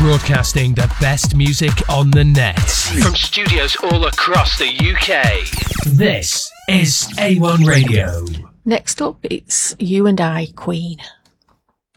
broadcasting the best music on the net from studios all across the UK. This is A1 Radio. Next up, it's You and I, Queen.